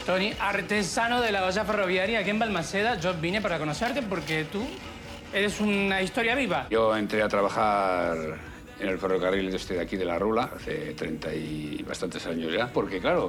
Toni, artesano de la valla ferroviaria aquí en Balmaceda, yo vine para conocerte porque tú eres una historia viva. Yo entré a trabajar en el ferrocarril de aquí de La Rula hace 30 y bastantes años ya, porque claro,